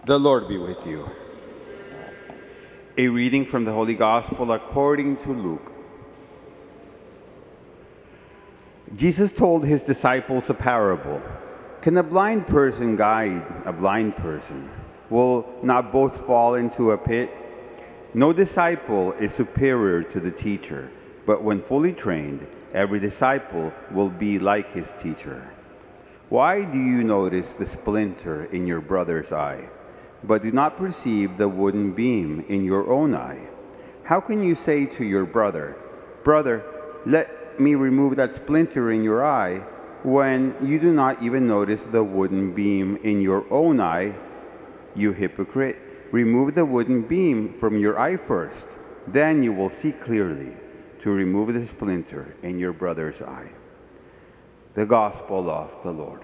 The Lord be with you. A reading from the Holy Gospel according to Luke. Jesus told his disciples a parable. Can a blind person guide a blind person? Will not both fall into a pit? No disciple is superior to the teacher, but when fully trained, every disciple will be like his teacher. Why do you notice the splinter in your brother's eye, but do not perceive the wooden beam in your own eye? How can you say to your brother, "Brother, let me remove that splinter in your eye," when you do not even notice the wooden beam in your own eye? You hypocrite, remove the wooden beam from your eye first, then you will see clearly to remove the splinter in your brother's eye. The Gospel of the Lord.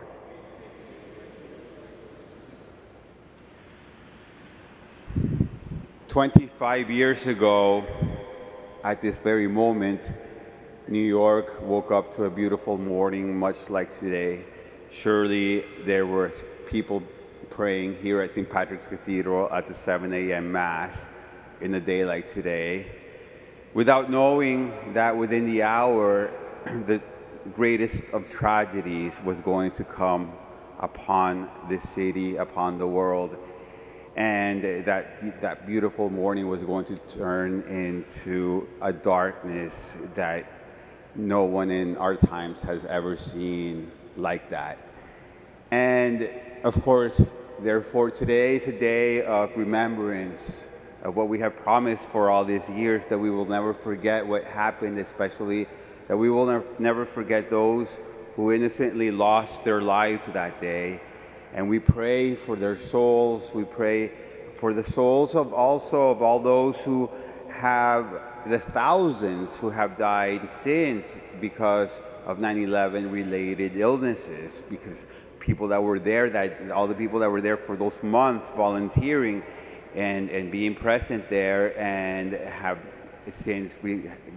25 years ago, at this very moment, New York woke up to a beautiful morning, much like today. Surely there were people praying here at St. Patrick's Cathedral at the 7 a.m. Mass in a day like today, without knowing that within the hour, the greatest of tragedies was going to come upon this city, upon the world. And that beautiful morning was going to turn into a darkness that no one in our times has ever seen like that. And of course, therefore, today is a day of remembrance of what we have promised for all these years, that we will never forget what happened, especially that we will never forget those who innocently lost their lives that day. And we pray for their souls. We pray for the souls of all those who have, the thousands who have died since because of 9/11 related illnesses, because people that were there, all the people that were there for those months volunteering and being present there and have since